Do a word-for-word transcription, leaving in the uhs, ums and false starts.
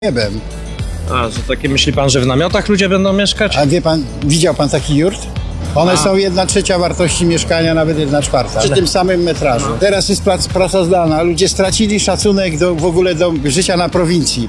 niebem. A, że takie myśli pan, że w namiotach ludzie będą mieszkać? A wie pan, widział pan taki jurt? One A. są jedna trzecia wartości mieszkania, nawet jedna czwarta. Przy tym samym metrażu. Teraz jest prac, praca zdalna. Ludzie stracili szacunek do, w ogóle do życia na prowincji.